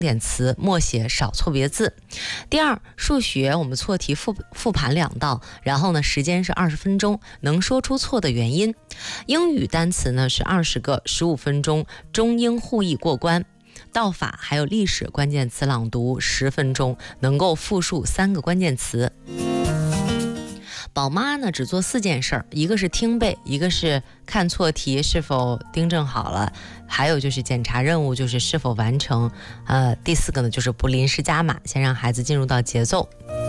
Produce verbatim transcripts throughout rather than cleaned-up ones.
点词，默写少错别字。第二，数学我们错题复复盘两道，然后呢时间是二十分钟，能说出错的原因。英语单词呢是二十个，十五分钟，中英互译过关。道法还有历史关键词朗读十分钟，能够复述三个关键词。宝妈呢只做四件事儿，一个是听背，一个是看错题是否订正好了，还有就是检查任务就是是否完成，呃，第四个呢就是不临时加码，先让孩子进入到节奏。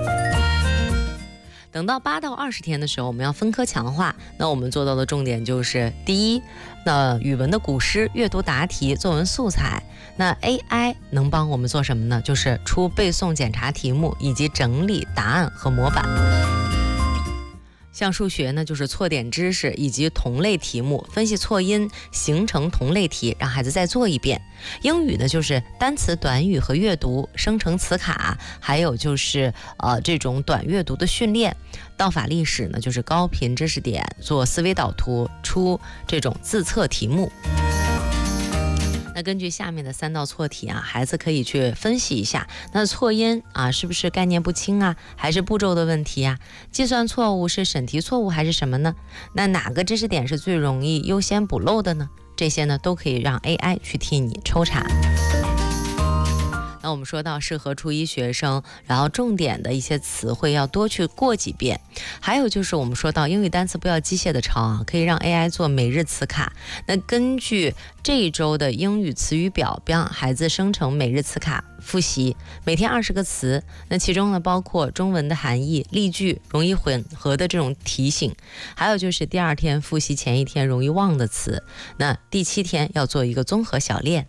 等到八到二十天的时候，我们要分科强化。那我们做到的重点就是：第一，那语文的古诗、阅读答题、作文素材。那 A I 能帮我们做什么呢？就是出背诵检查题目，以及整理答案和模板。像数学呢，就是错点知识以及同类题目，分析错音，形成同类题，让孩子再做一遍。英语呢，就是单词短语和阅读，生成词卡，还有就是呃这种短阅读的训练。道法历史呢，就是高频知识点，做思维导图，出这种自测题目。那根据下面的三道错题啊，孩子可以去分析一下，那错音啊是不是概念不清啊，还是步骤的问题啊？计算错误是审题错误还是什么呢？那哪个知识点是最容易优先补漏的呢？这些呢都可以让 A I 去替你抽查。那我们说到适合初一学生，然后重点的一些词汇要多去过几遍。还有就是我们说到英语单词不要机械的抄啊，可以让 A I 做每日词卡。那根据这一周的英语词语表，让孩子生成每日词卡复习，每天二十个词。那其中呢包括中文的含义、例句、容易混合的这种提醒，还有就是第二天复习前一天容易忘的词。那第七天要做一个综合小练。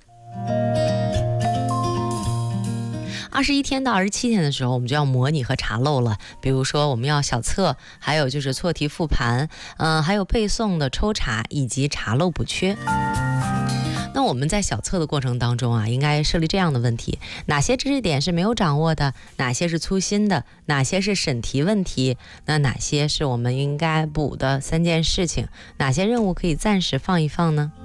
二十一天到二十七天的时候，我们就要模拟和查漏了。比如说，我们要小测，还有就是错题复盘，嗯、呃，还有背诵的抽查以及查漏补缺。那我们在小测的过程当中啊，应该设立这样的问题：哪些知识点是没有掌握的？哪些是粗心的？哪些是审题问题？那哪些是我们应该补的三件事情？哪些任务可以暂时放一放呢？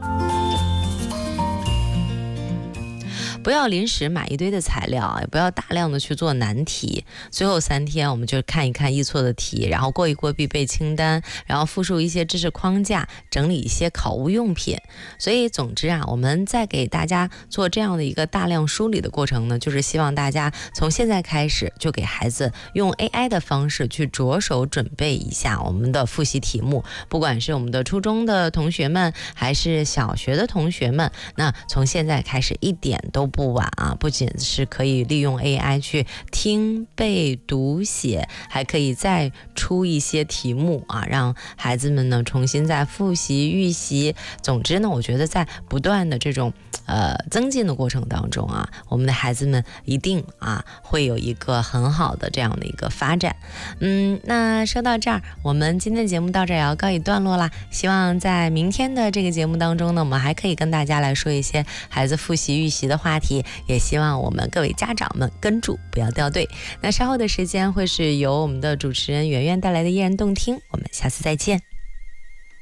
不要临时买一堆的材料，也不要大量的去做难题。最后三天我们就看一看易错的题，然后过一过必备清单，然后复述一些知识框架，整理一些考务用品。所以总之啊，我们在给大家做这样的一个大量梳理的过程呢，就是希望大家从现在开始就给孩子用 A I 的方式去着手准备一下我们的复习题目，不管是我们的初中的同学们还是小学的同学们，那从现在开始一点都不不晚啊！不仅是可以利用 A I 去听背读写，还可以再出一些题目啊，让孩子们呢重新再复习预习。总之呢，我觉得在不断的这种呃增进的过程当中啊，我们的孩子们一定啊会有一个很好的这样的一个发展。嗯，那说到这儿，我们今天的节目到这儿也要告一段落啦。希望在明天的这个节目当中呢，我们还可以跟大家来说一些孩子复习预习的话题。也希望我们各位家长们跟住，不要掉队。那稍后的时间会是由我们的主持人圆圆带来的依然动听，我们下次再见。